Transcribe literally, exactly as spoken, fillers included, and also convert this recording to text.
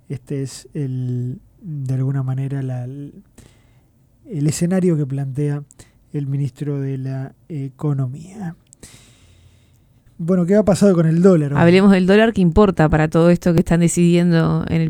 este es el, de alguna manera la, el, el escenario que plantea el ministro de la Economía. Bueno, ¿qué ha pasado con el dólar? Hablemos del dólar, que importa para todo esto que están decidiendo en el